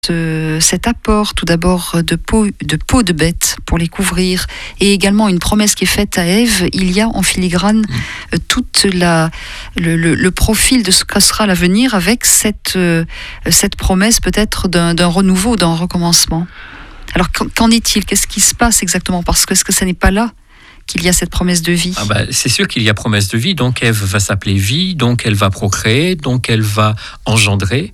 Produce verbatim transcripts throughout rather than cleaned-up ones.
ce, cet apport tout d'abord de peau, de peau de bête pour les couvrir, et également une promesse qui est faite à Ève, il y a en filigrane euh, toute la, le, le, le profil de ce que sera l'avenir, avec cette, euh, cette promesse peut-être d'un, d'un renouveau, d'un recommencement. Alors qu'en, qu'en est-il ? Qu'est-ce qui se passe exactement ? Parce que est-ce que ça n'est pas là qu'il y a cette promesse de vie ? Ah bah, c'est sûr qu'il y a promesse de vie, donc Ève va s'appeler vie, donc elle va procréer, donc elle va engendrer,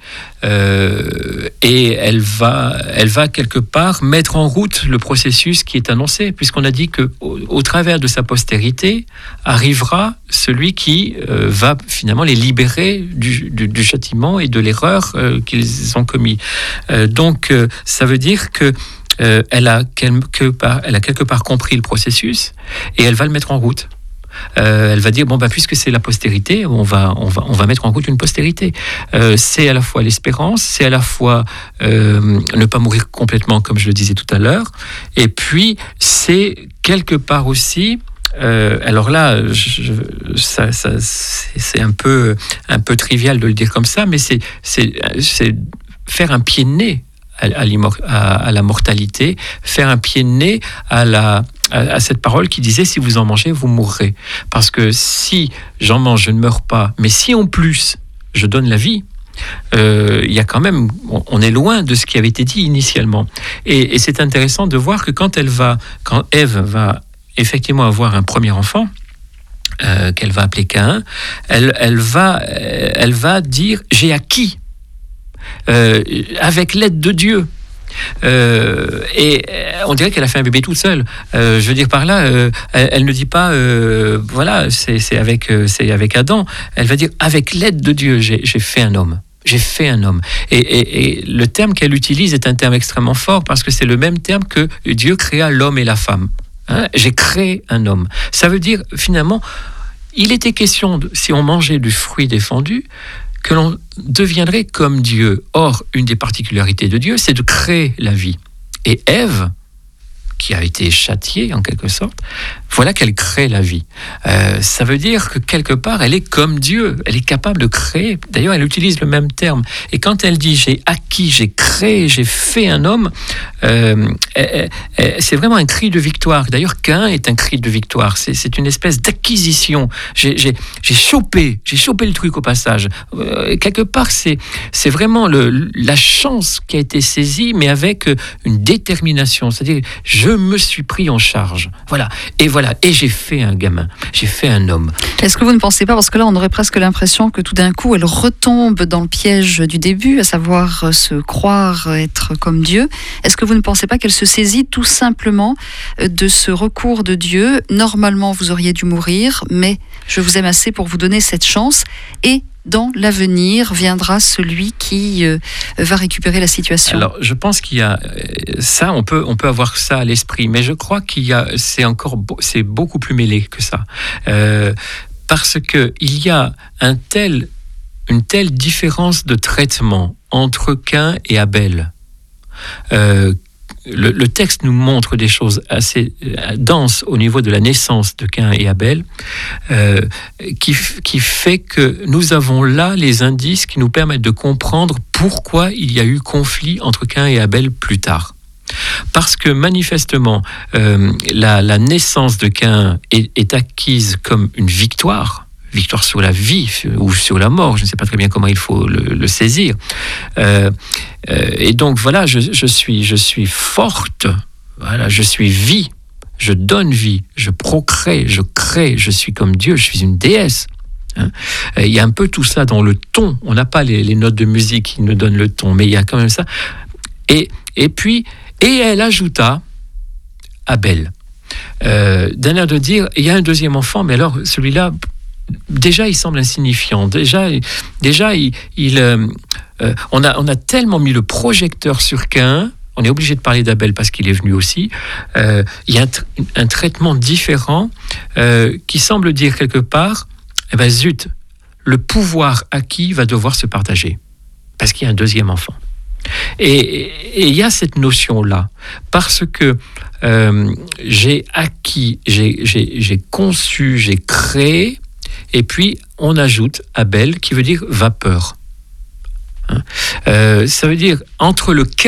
euh, et elle va, elle va quelque part mettre en route le processus qui est annoncé, puisqu'on a dit qu'au au travers de sa postérité arrivera celui qui euh, va finalement les libérer du, du, du châtiment et de l'erreur euh, qu'ils ont commis. Euh, donc euh, ça veut dire que Euh, elle, a quelque part, elle a quelque part compris le processus et elle va le mettre en route. Euh, elle va dire bon bah puisque c'est la postérité, on va on va on va mettre en route une postérité. Euh, c'est à la fois l'espérance, c'est à la fois euh, ne pas mourir complètement comme je le disais tout à l'heure, et puis c'est quelque part aussi. Euh, alors là, je, ça, ça, c'est, c'est un peu un peu trivial de le dire comme ça, mais c'est c'est c'est faire un pied de nez À, à, à la mortalité, faire un pied de nez à, la, à, à cette parole qui disait si vous en mangez, vous mourrez. Parce que si j'en mange, je ne meurs pas, mais si en plus je donne la vie, euh, il y a quand même, on, on est loin de ce qui avait été dit initialement. Et, et c'est intéressant de voir que quand elle va, quand Ève va effectivement avoir un premier enfant, euh, qu'elle va appeler Caïn, elle, elle va, elle va dire j'ai acquis. Euh, avec l'aide de Dieu. Euh, et on dirait qu'elle a fait un bébé toute seule. Euh, je veux dire par là, euh, elle, elle ne dit pas, euh, voilà, c'est, c'est, avec, euh, c'est avec Adam. Elle va dire, avec l'aide de Dieu, j'ai, j'ai fait un homme. J'ai fait un homme. Et, et, et le terme qu'elle utilise est un terme extrêmement fort, parce que c'est le même terme que Dieu créa l'homme et la femme. Hein? J'ai créé un homme. Ça veut dire, finalement, il était question, de, si on mangeait du fruit défendu, que l'on deviendrait comme Dieu. Or, une des particularités de Dieu, c'est de créer la vie. Et Ève, qui a été châtiée en quelque sorte, voilà qu'elle crée la vie. Euh, ça veut dire que quelque part, elle est comme Dieu. Elle est capable de créer. D'ailleurs, elle utilise le même terme. Et quand elle dit « j'ai acquis, j'ai créé, j'ai fait un homme euh, », c'est vraiment un cri de victoire. D'ailleurs, Caïn est un cri de victoire. C'est, c'est une espèce d'acquisition. J'ai, j'ai, j'ai chopé, j'ai chopé le truc au passage. Euh, quelque part, c'est, c'est vraiment le, la chance qui a été saisie, mais avec une détermination. C'est-à-dire, je me suis pris en charge. Voilà. Et voilà. Et j'ai fait un gamin. J'ai fait un homme. Est-ce que vous ne pensez pas, parce que là, on aurait presque l'impression que tout d'un coup, elle retombe dans le piège du début, à savoir se croire être comme Dieu. Est-ce que vous ne pensez pas qu'elle se saisit tout simplement de ce recours de Dieu ? Normalement, vous auriez dû mourir, mais je vous aime assez pour vous donner cette chance. Et dans l'avenir viendra celui qui euh, va récupérer la situation. Alors, je pense qu'il y a ça, on peut, on peut avoir ça à l'esprit, mais je crois qu'il y a, c'est encore, c'est beaucoup plus mêlé que ça, euh, parce que il y a un tel, une telle différence de traitement entre Caïn et Abel. Euh, Le, le texte nous montre des choses assez denses au niveau de la naissance de Caïn et Abel, euh, qui, qui fait que nous avons là les indices qui nous permettent de comprendre pourquoi il y a eu conflit entre Caïn et Abel plus tard. Parce que manifestement, euh, la, la naissance de Caïn est, est acquise comme une victoire, victoire sur la vie ou sur la mort, je ne sais pas très bien comment il faut le, le saisir. Euh, euh, et donc voilà, je, je, suis, je suis forte, voilà, je suis vie, je donne vie, je procrée, je crée, je suis comme Dieu, je suis une déesse. Hein. Il y a un peu tout ça dans le ton, on n'a pas les, les notes de musique qui nous donnent le ton, mais il y a quand même ça. Et, et puis, et elle ajouta Abel. Euh, d'un air de dire, il y a un deuxième enfant, mais alors celui-là, déjà, il semble insignifiant. Déjà, déjà il, il, euh, euh, on, a, on a tellement mis le projecteur sur Caïn, on est obligé de parler d'Abel parce qu'il est venu aussi. Euh, il y a un, tra- un traitement différent euh, qui semble dire quelque part, eh ben zut, le pouvoir acquis va devoir se partager parce qu'il y a un deuxième enfant. Et il y a cette notion-là, parce que euh, j'ai acquis, j'ai, j'ai, j'ai conçu, j'ai créé. Et puis, on ajoute Abel, qui veut dire vapeur. Hein. Euh, ça veut dire entre le